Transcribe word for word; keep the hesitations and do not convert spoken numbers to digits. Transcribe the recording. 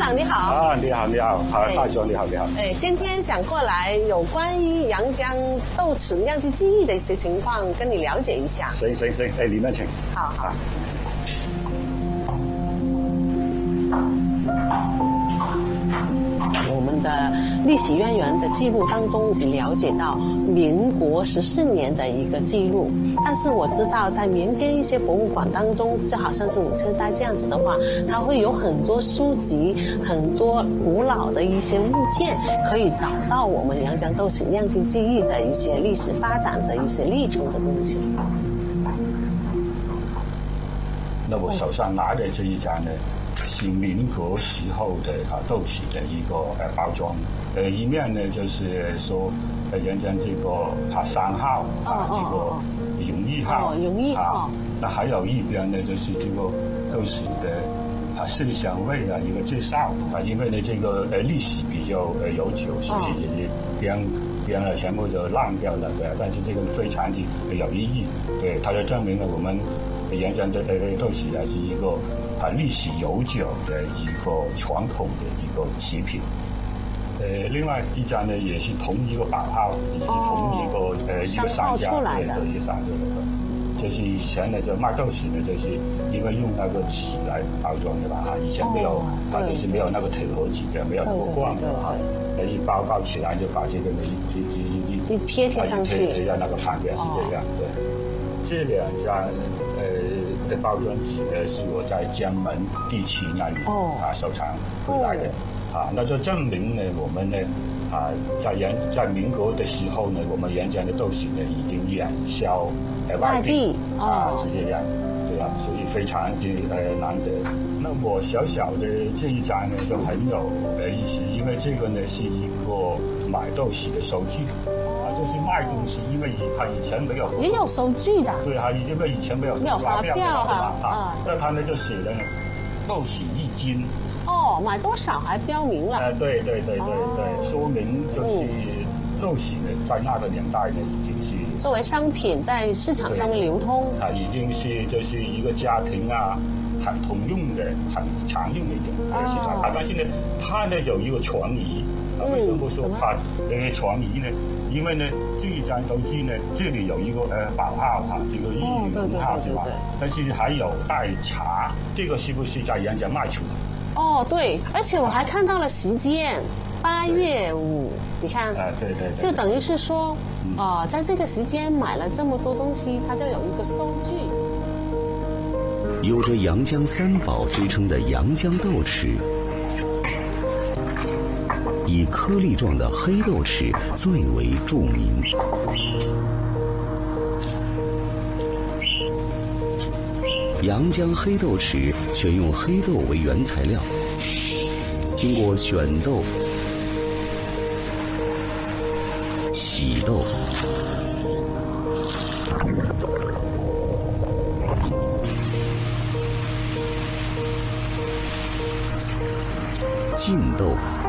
长你好。 啊，你好，你好，好，大兄你好，你好。 哎，今天想过来有关于阳江豆豉酿制技艺的一些情况，跟你了解一下。 行行行，哎，里面请。 好好。我们的历史渊源的记录当中，只了解到民国十四年的一个记录，但是我知道在民间一些博物馆当中，就好像是五车斋这样子的话，它会有很多书籍、很多古老的一些物件，可以找到我们阳江豆豉酿制技艺的一些历史发展的一些历程的东西。 那我手上拿的这一张呢，是民国时候的啊豆豉的一个呃包装，呃一面呢就是说呃阳江这个它三号啊这个荣誉号， 哦荣誉啊，那还有一边呢就是这个豆豉的啊色香味啊一个介绍啊，因为呢这个呃历史比较呃悠久，所以也边边了全部都烂掉了，对，但是这个非常的有意义，对，它就证明了我们阳江的呃豆豉啊是一个啊，历史悠久的一个传统的一个食品。呃，另外一家呢也是同一个版号，也是同一个、哦、呃一个商家的一个商家的。就是以前呢，就卖豆豉呢，就是因为用那个纸来包装的吧，哈，以前没有，它、哦、就是没有那个钛合金的，没有那个罐的哈，那一包包起来就把这个一一一一贴贴上去， 贴在那个旁边是这样，哦、对。这两家呃的包装纸呢，是我在江门地区那里、哦、啊收藏回来的、哦、啊，那就证明呢，我们呢啊在阳在民国的时候呢，我们阳江的豆豉呢已经远销呃外地啊、哦、是这样，对啊，所以非常的呃难得。那我小小的这一张呢就很有呃意思，因为这个呢是一个买豆豉的收据。就是卖东西，因为他以前没有也有收据的， 对啊，因为以前没有没有发票哈啊，那他呢就写了豆豉一斤， 哦，买多少还标明了， 呃，对对对对对，哦、说明就是豆豉呢在那个年代呢已经是作为商品在市场上面流通， 啊，已经是就是一个家庭啊很通用的、很常用的一种呃食材，但是呢，它呢有一个传疑，啊，为什么说它这个传疑呢？因为呢，这一张收据呢，这里有一个呃版号哈，这个一零号是吧？但是还有待查，这个是不是在阳江卖出的？ 哦，对，而且我还看到了时间，八月五，你看， 啊、呃，对 对, 对， 就等于是说，啊、呃，在这个时间买了这么多东西，它就有一个收据。 有着阳江三宝之称的阳江豆豉。以颗粒状的黑豆豉最为著名。阳江黑豆豉选用黑豆为原材料，经过选豆、洗豆、浸豆。